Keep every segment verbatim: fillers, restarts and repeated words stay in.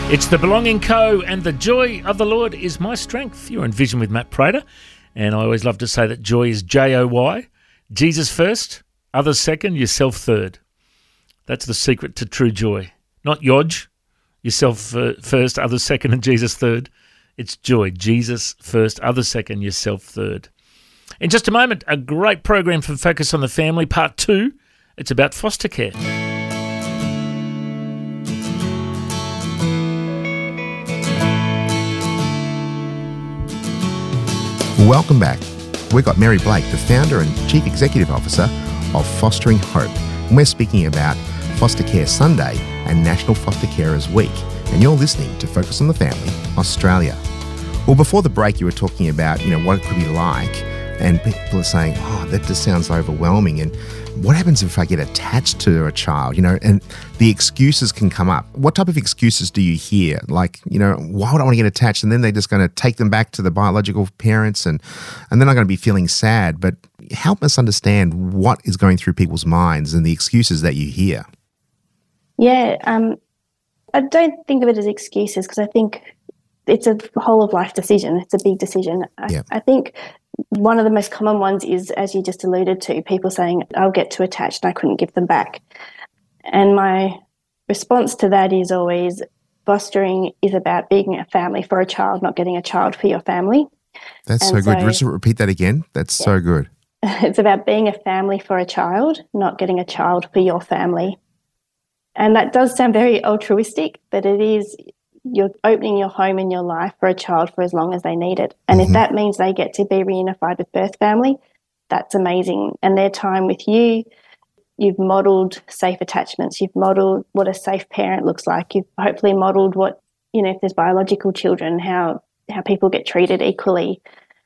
It's the Belonging Co. and the joy of the Lord is my strength. You're in Vision with Matt Prater, and I always love to say that joy is J O Y. Jesus first, others second, yourself third. That's the secret to true joy. Not Yodge, yourself uh, first, others second, and Jesus third. It's joy. Jesus first, others second, yourself third. In just a moment, a great program for Focus on the Family, part two. It's about foster care. Welcome back. We've got Mary Blake, the founder and Chief Executive Officer of Fostering Hope. And we're speaking about Foster Care Sunday and National Foster Carers Week. And you're listening to Focus on the Family, Australia. Well, before the break, you were talking about, you know, what it could be like. And people are saying, oh, that just sounds overwhelming. And what happens if I get attached to a child? You know, and the excuses can come up. What type of excuses do you hear? Like, you know, why would I want to get attached? And then they're just going to take them back to the biological parents and, and they're not going to be feeling sad. But help us understand what is going through people's minds and the excuses that you hear. Yeah, um, I don't think of it as excuses because I think it's a whole of life decision. It's a big decision. I, yeah. I think one of the most common ones is, as you just alluded to, people saying, I'll get too attached and I couldn't give them back. And my response to that is always, fostering is about being a family for a child, not getting a child for your family. That's and so good. so, Just repeat that again. That's yeah. so good. It's about being a family for a child, not getting a child for your family. And that does sound very altruistic, but it is, you're opening your home and your life for a child for as long as they need it. And mm-hmm. if that means they get to be reunified with birth family, that's amazing. And their time with you, you've modelled safe attachments. You've modelled what a safe parent looks like. You've hopefully modelled what, you know, if there's biological children, how how people get treated equally.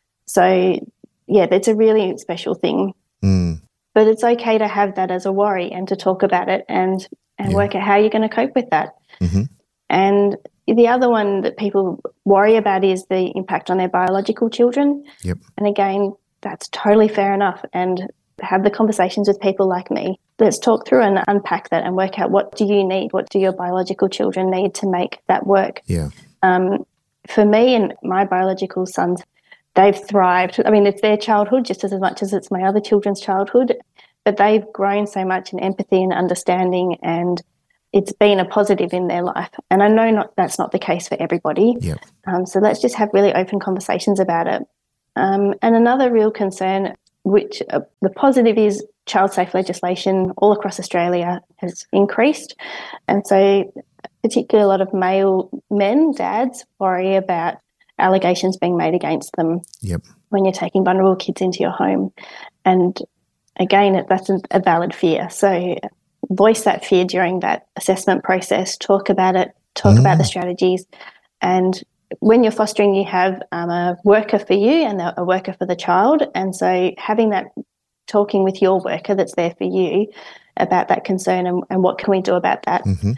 So, yeah, that's a really special thing. Mm. But it's okay to have that as a worry and to talk about it and, and yeah. work out how you're going to cope with that. Mm-hmm. And the other one that people worry about is the impact on their biological children. Yep. And again, that's totally fair enough. And have the conversations with people like me. Let's talk through and unpack that and work out, what do you need? What do your biological children need to make that work? Yeah. Um, for me and my biological sons, they've thrived. I mean, it's their childhood just as much as it's my other children's childhood, but they've grown so much in empathy and understanding, and it's been a positive in their life. And I know not that's not the case for everybody. Yep. Um, so let's just have really open conversations about it. Um, and another real concern, which uh, the positive is child safe legislation all across Australia has increased. And so particularly a lot of male men, dads, worry about allegations being made against them yep. when you're taking vulnerable kids into your home. And again, that's a valid fear. So voice that fear during that assessment process, talk about it, talk mm. about the strategies. And when you're fostering, you have um, a worker for you and a worker for the child. And so having that, talking with your worker that's there for you about that concern and, and what can we do about that. Mm-hmm.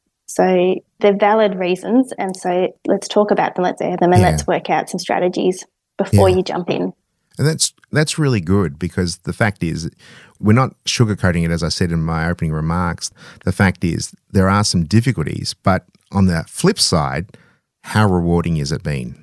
So they're valid reasons. And so let's talk about them, let's air them, and yeah. let's work out some strategies before yeah. you jump in. And that's that's really good, because the fact is, we're not sugarcoating it, as I said in my opening remarks. The fact is, there are some difficulties, but on the flip side, how rewarding has it been?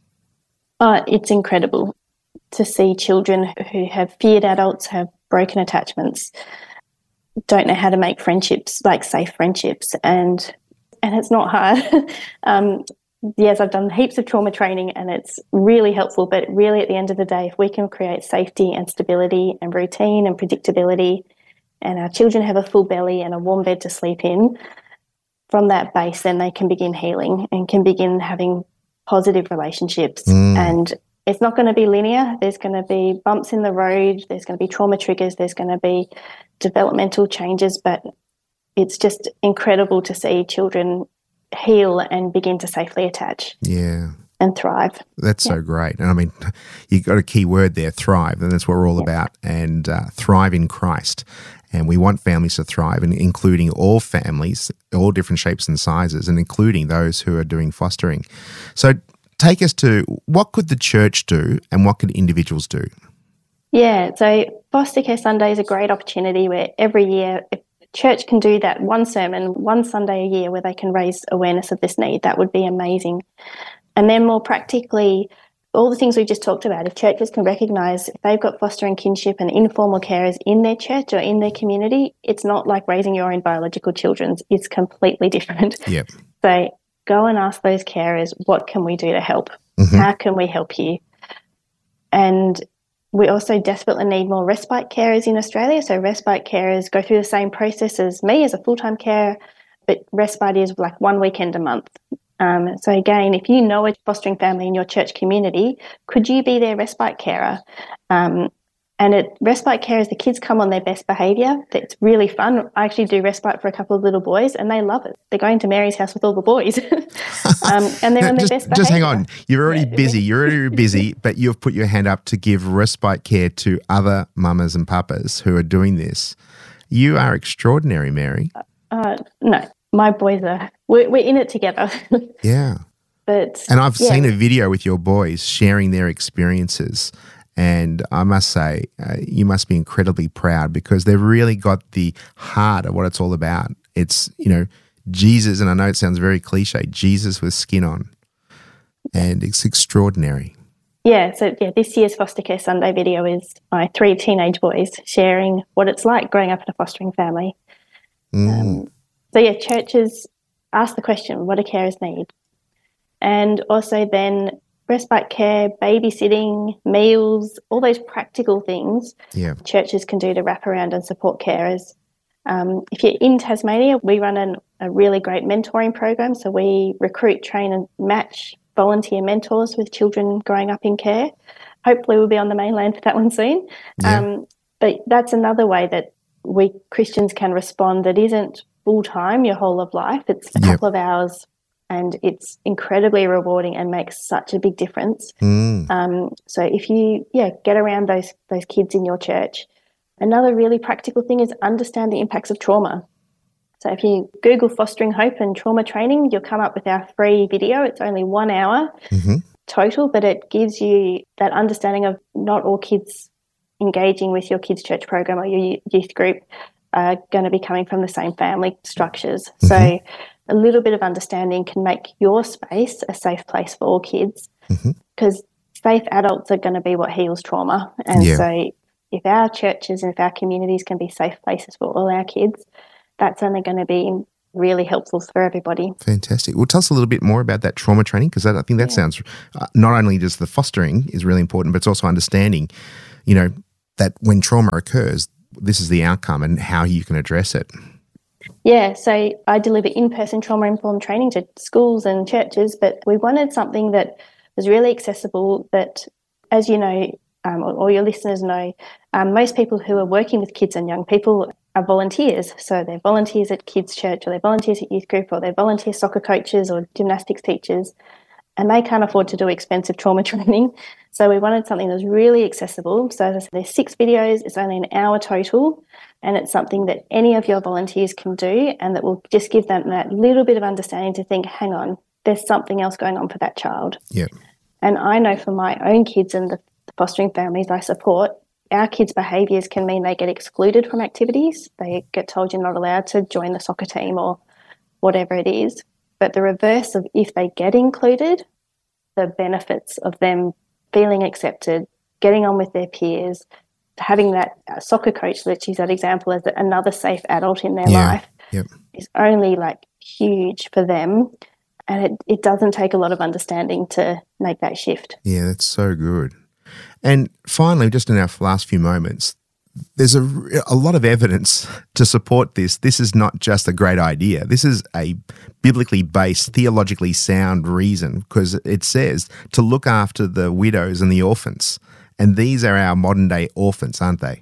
Oh, it's incredible to see children who have feared adults, have broken attachments, don't know how to make friendships, like safe friendships, and and it's not hard. um, Yes, I've done heaps of trauma training and it's really helpful, but really at the end of the day, if we can create safety and stability and routine and predictability, and our children have a full belly and a warm bed to sleep in, from that base, then they can begin healing and can begin having positive relationships. Mm. And it's not going to be linear. There's going to be bumps in the road. There's going to be trauma triggers. There's going to be developmental changes, but it's just incredible to see children heal and begin to safely attach. Yeah. And thrive. That's yeah. so great. And I mean, you got a key word there, thrive, and that's what we're all yeah. about. And uh, thrive in Christ. And we want families to thrive, and including all families, all different shapes and sizes, and including those who are doing fostering. So take us to, what could the church do and what could individuals do? Yeah, so Foster Care Sunday is a great opportunity where every year church can do that one sermon, one Sunday a year where they can raise awareness of this need, that would be amazing. And then more practically, all the things we just talked about, if churches can recognise if they've got foster and kinship and informal carers in their church or in their community, it's not like raising your own biological children. It's completely different. Yep. So go and ask those carers, what can we do to help? Mm-hmm. How can we help you? And we also desperately need more respite carers in Australia. So respite carers go through the same process as me as a full-time carer, but respite is like one weekend a month. Um, so again, if you know a fostering family in your church community, could you be their respite carer? Um, and at respite carers, the kids come on their best behaviour. It's really fun. I actually do respite for a couple of little boys and they love it. They're going to Mary's house with all the boys um, and they're no, on their just, best behaviour. Just hang on. You're already busy. You're already busy, but you've put your hand up to give respite care to other mamas and papas who are doing this. You are extraordinary, Mary. Uh, no. My boys are, we're, we're in it together. Yeah. But And I've yeah. seen a video with your boys sharing their experiences. And I must say, uh, you must be incredibly proud because they've really got the heart of what it's all about. It's, you know, Jesus, and I know it sounds very cliche, Jesus with skin on. And it's extraordinary. Yeah, so yeah, this year's Foster Care Sunday video is my three teenage boys sharing what it's like growing up in a fostering family. Mm. Um, So, yeah, churches ask the question, what do carers need? And also then respite care, babysitting, meals, all those practical things yeah. churches can do to wrap around and support carers. Um, if you're in Tasmania, we run an, a really great mentoring program. So we recruit, train and match volunteer mentors with children growing up in care. Hopefully we'll be on the mainland for that one soon. Yeah. Um, but that's another way that we Christians can respond that isn't full-time your whole of life. It's a yep. couple of hours and it's incredibly rewarding and makes such a big difference. Mm. Um, so if you, yeah, get around those those kids in your church. Another really practical thing is understand the impacts of trauma. So if you Google Fostering Hope and trauma training, you'll come up with our free video. It's only one hour mm-hmm. total, but it gives you that understanding of not all kids engaging with your kids' church program or your youth group are going to be coming from the same family structures. Mm-hmm. So a little bit of understanding can make your space a safe place for all kids because mm-hmm. safe adults are going to be what heals trauma. And yeah. so if our churches and if our communities can be safe places for all our kids, that's only going to be really helpful for everybody. Fantastic. Well, tell us a little bit more about that trauma training because I think that yeah. sounds uh, not only just the fostering is really important, but it's also understanding, you know, that when trauma occurs, this is the outcome and how you can address it. Yeah, so I deliver in-person trauma-informed training to schools and churches, but we wanted something that was really accessible that, as you know, um, or, or your listeners know, um, most people who are working with kids and young people are volunteers. So they're volunteers at kids' church or they're volunteers at youth group or they're volunteer soccer coaches or gymnastics teachers, and they can't afford to do expensive trauma training. So we wanted something that was really accessible. So as I said, there's six videos, it's only an hour total, and it's something that any of your volunteers can do and that will just give them that little bit of understanding to think, hang on, there's something else going on for that child. Yeah. And I know for my own kids and the fostering families I support, our kids' behaviours can mean they get excluded from activities. They get told you're not allowed to join the soccer team or whatever it is. But the reverse of if they get included, the benefits of them feeling accepted, getting on with their peers, having that soccer coach, let's use that example as another safe adult in their yeah. life, yep. is only like huge for them. And it, it doesn't take a lot of understanding to make that shift. Yeah, that's so good. And finally, just in our last few moments, there's a, a lot of evidence to support this. This is not just a great idea. This is a biblically based, theologically sound reason because it says to look after the widows and the orphans. And these are our modern day orphans, aren't they?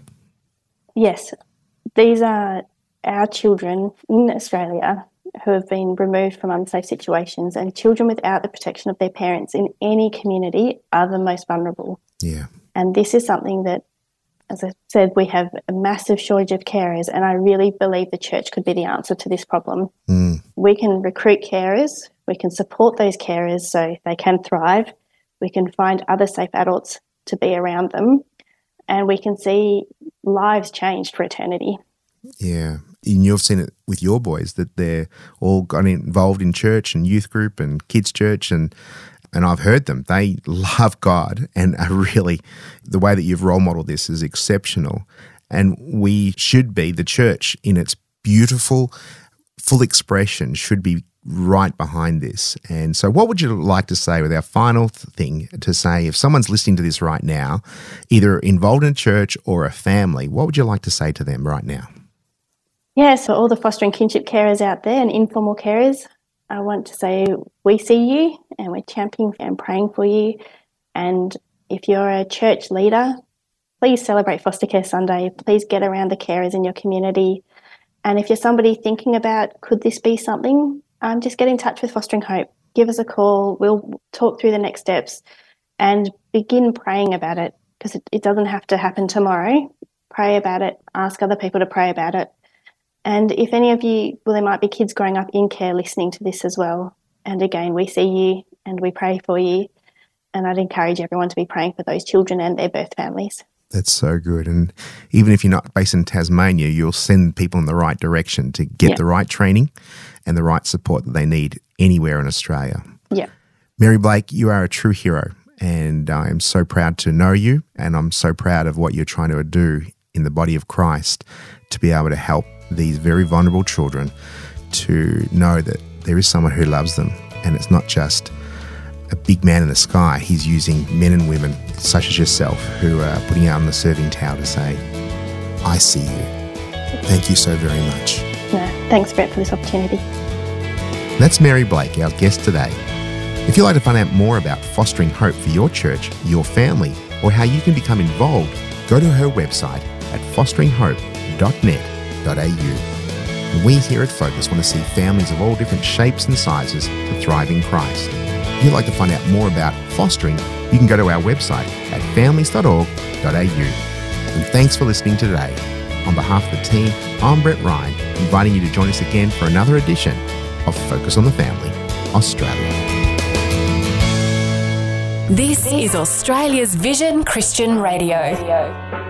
Yes. These are our children in Australia who have been removed from unsafe situations, and children without the protection of their parents in any community are the most vulnerable. Yeah. And this is something that, as I said, we have a massive shortage of carers, and I really believe the church could be the answer to this problem. Mm. We can recruit carers, we can support those carers so they can thrive, we can find other safe adults to be around them, and we can see lives changed for eternity. Yeah. and you've seen it with your boys, that they're all got involved in church and youth group and kids church, and and I've heard them. They love God and are really, the way that you've role modeled this is exceptional. And we should be, the church in its beautiful, full expression should be right behind this. And so what would you like to say with our final thing to say, if someone's listening to this right now, either involved in a church or a family, what would you like to say to them right now? Yeah, so all the fostering kinship carers out there and informal carers, I want to say we see you and we're championing and praying for you. And if you're a church leader, please celebrate Foster Care Sunday. Please get around the carers in your community. And if you're somebody thinking about, could this be something, um, just get in touch with Fostering Hope. Give us a call. We'll talk through the next steps and begin praying about it, because it, it doesn't have to happen tomorrow. Pray about it. Ask other people to pray about it. And if any of you, well, there might be kids growing up in care listening to this as well. And again, we see you and we pray for you. And I'd encourage everyone to be praying for those children and their birth families. That's so good. And even if you're not based in Tasmania, you'll send people in the right direction to get yeah. the right training and the right support that they need anywhere in Australia. Yeah. Mary Blake, you are a true hero, and I'm so proud to know you, and I'm so proud of what you're trying to do in the body of Christ to be able to help these very vulnerable children to know that there is someone who loves them, and it's not just a big man in the sky. He's using men and women such as yourself who are putting out on the serving towel to say, I see you. Thank you so very much. No, thanks, Brett, for this opportunity. That's Mary Blake, our guest today. If you'd like to find out more about fostering hope for your church, your family, or how you can become involved, go to her website at fostering hope dot net dot a u. We here at Focus want to see families of all different shapes and sizes to thrive in Christ. If you'd like to find out more about fostering, you can go to our website at families dot org dot a u. And thanks for listening today. On behalf of the team, I'm Brett Ryan, inviting you to join us again for another edition of Focus on the Family, Australia. This is Australia's Vision Christian Radio.